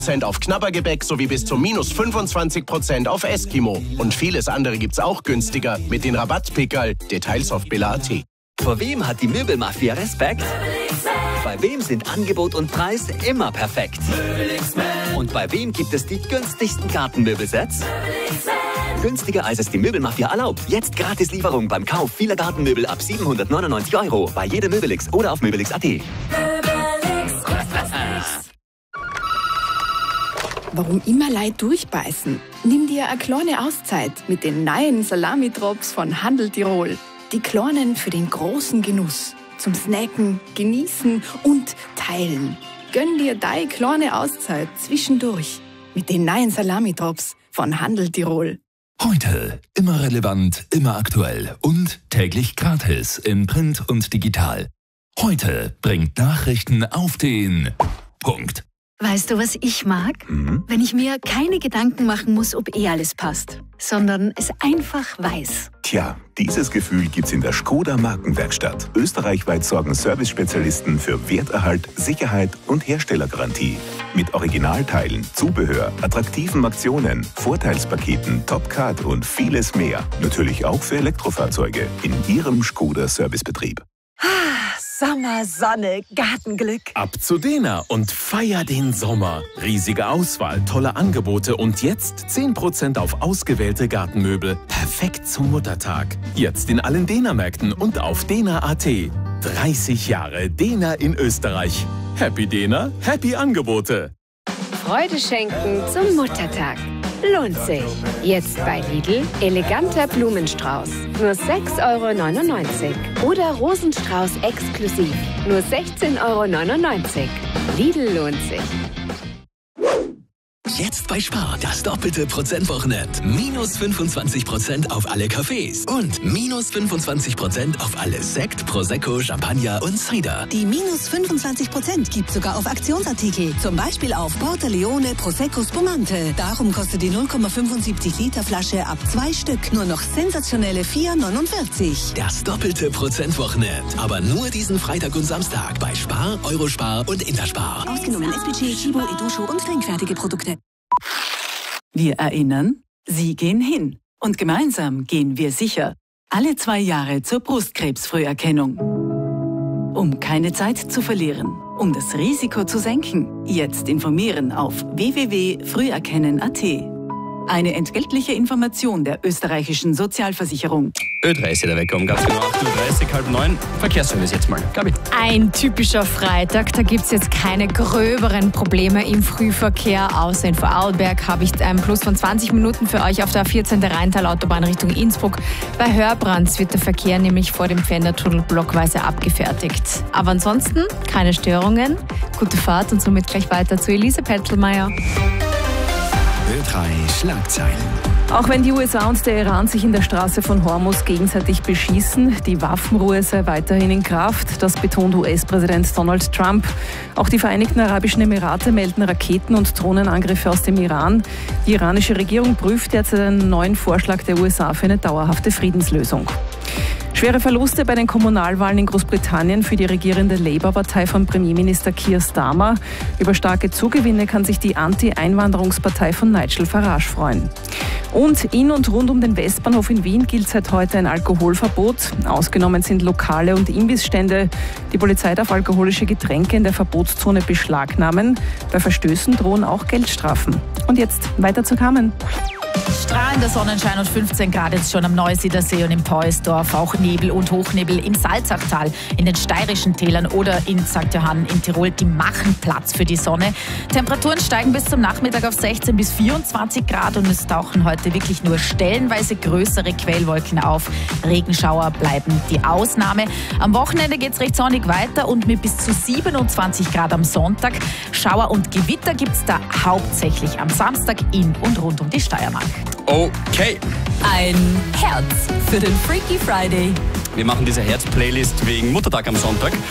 auf Knabbergebäck sowie bis zu minus 25% auf Eskimo. Und vieles andere gibt's auch günstiger mit den Rabattpickerl. Details auf billa.at. Vor wem hat die Möbelmafia Respekt? Bei wem sind Angebot und Preis immer perfekt? Und bei wem gibt es die günstigsten Gartenmöbelsets? Günstiger als es die Möbelmafia erlaubt. Jetzt Gratislieferung beim Kauf vieler Gartenmöbel ab 799 € bei jedem Möbelix oder auf möbelix.at. Warum immer Leute durchbeißen? Nimm dir eine kleine Auszeit mit den neuen Salami-Drops von Handel Tirol. Die kleinen für den großen Genuss. Zum Snacken, Genießen und Teilen. Gönn dir deine kleine Auszeit zwischendurch mit den neuen Salami-Drops von Handel Tirol. Heute immer relevant, immer aktuell und täglich gratis in Print und digital. Heute bringt Nachrichten auf den Punkt. Weißt du, was ich mag? Wenn ich mir keine Gedanken machen muss, ob alles passt, sondern es einfach weiß. Tja, dieses Gefühl gibt's in der Skoda Markenwerkstatt. Österreichweit sorgen Service-Spezialisten für Werterhalt, Sicherheit und Herstellergarantie. Mit Originalteilen, Zubehör, attraktiven Aktionen, Vorteilspaketen, Top-Card und vieles mehr. Natürlich auch für Elektrofahrzeuge in Ihrem Skoda Servicebetrieb. Sommer, Sonne, Gartenglück. Ab zu Dena und feier den Sommer. Riesige Auswahl, tolle Angebote und jetzt 10% auf ausgewählte Gartenmöbel. Perfekt zum Muttertag. Jetzt in allen Dena-Märkten und auf dena.at. 30 Jahre Dena in Österreich. Happy Dena, happy Angebote. Freude schenken zum Muttertag. Lohnt sich. Jetzt bei Lidl eleganter Blumenstrauß. Nur 6,99 € oder Rosenstrauß exklusiv. Nur 16,99 €. Lidl lohnt sich. Jetzt bei Spar das doppelte Prozentwochenend. Minus 25% auf alle Cafés und minus 25% auf alle Sekt, Prosecco, Champagner und Cider. Die minus 25% gibt sogar auf Aktionsartikel. Zum Beispiel auf Porto Leone, Prosecco, Spumante. Darum kostet die 0,75 Liter Flasche ab 2 Stück nur noch sensationelle 4,49 €. Das doppelte Prozentwochenend. Aber nur diesen Freitag und Samstag bei Spar, Eurospar und Interspar. Ausgenommen SPG, Chibo, Edusho und trinkfertige Produkte. Wir erinnern, Sie gehen hin. Und gemeinsam gehen wir sicher. Alle 2 Jahre zur Brustkrebsfrüherkennung. Um keine Zeit zu verlieren, um das Risiko zu senken, jetzt informieren auf www.früherkennen.at. Eine entgeltliche Information der österreichischen Sozialversicherung. Ö30 der Wecker um ganz genau 8:30 Uhr, 8:30. Verkehrsservice jetzt mal. Gabi. Ein typischer Freitag. Da gibt es jetzt keine gröberen Probleme im Frühverkehr. Außer in Vorarlberg habe ich einen Plus von 20 Minuten für euch auf der 14. Rheintalautobahn Richtung Innsbruck. Bei Hörbrands wird der Verkehr nämlich vor dem Pfändertunnel blockweise abgefertigt. Aber ansonsten keine Störungen. Gute Fahrt und somit gleich weiter zu Elise Pettelmeier. Ö3 Schlagzeilen. Auch wenn die USA und der Iran sich in der Straße von Hormuz gegenseitig beschießen, die Waffenruhe sei weiterhin in Kraft. Das betont US-Präsident Donald Trump. Auch die Vereinigten Arabischen Emirate melden Raketen- und Drohnenangriffe aus dem Iran. Die iranische Regierung prüft derzeit einen neuen Vorschlag der USA für eine dauerhafte Friedenslösung. Schwere Verluste bei den Kommunalwahlen in Großbritannien für die regierende Labour-Partei von Premierminister Keir Starmer. Über starke Zugewinne kann sich die Anti-Einwanderungspartei von Nigel Farage freuen. Und in und rund um den Westbahnhof in Wien gilt seit heute ein Alkoholverbot. Ausgenommen sind Lokale und Imbissstände. Die Polizei darf alkoholische Getränke in der Verbotszone beschlagnahmen. Bei Verstößen drohen auch Geldstrafen. Und jetzt weiter zu Carmen. Strahlender Sonnenschein und 15 Grad jetzt schon am Neusiedlersee und im Poisdorf. Auch Nebel und Hochnebel im Salzachtal, in den steirischen Tälern oder in St. Johann in Tirol. Die machen Platz für die Sonne. Temperaturen steigen bis zum Nachmittag auf 16 bis 24 Grad und es tauchen heute wirklich nur stellenweise größere Quellwolken auf. Regenschauer bleiben die Ausnahme. Am Wochenende geht es recht sonnig weiter und mit bis zu 27 Grad am Sonntag. Schauer und Gewitter gibt es da hauptsächlich am Samstag in und rund um die Steiermark. Okay. Ein Herz für den Freaky Friday. Wir machen diese Herz-Playlist wegen Muttertag am Sonntag.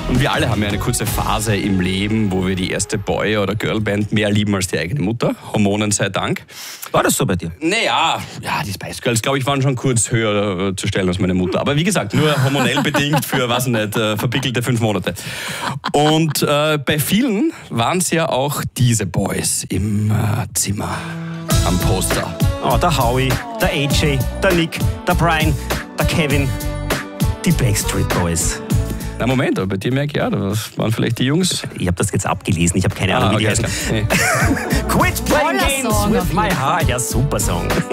Und wir alle haben ja eine kurze Phase im Leben, wo wir die erste Boy- oder Girlband mehr lieben als die eigene Mutter. Hormonen sei Dank. War das so bei dir? Naja, die Spice Girls, glaube ich, waren schon kurz höher zu stellen als meine Mutter. Aber wie gesagt, nur hormonell bedingt für, weiß ich nicht, verpickelte 5 Monate. Und bei vielen waren es ja auch diese Boys im Zimmer am Poster. Oh, der Howie, der AJ, der Nick, der Brian, der Kevin, die Backstreet Boys. Na Moment, aber bei dir merke ich ja, das waren vielleicht die Jungs. Ich habe das jetzt abgelesen, ich habe keine Ahnung, wie die heißen. Nee. Quit playing games with my heart. Ja, super Song.